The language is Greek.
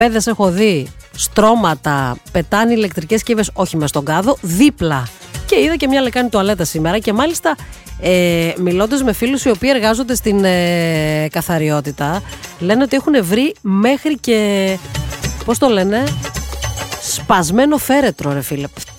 παιδες έχω δει στρώματα, πετάνε ηλεκτρικές σκύβες, όχι μες στον κάδο, δίπλα. Και είδα και μια λεκάνη τουαλέτα σήμερα και μάλιστα μιλώντας με φίλους οι οποίοι εργάζονται στην καθαριότητα, λένε ότι έχουν βρει μέχρι και, πώς το λένε, σπασμένο φέρετρο, ρε φίλε.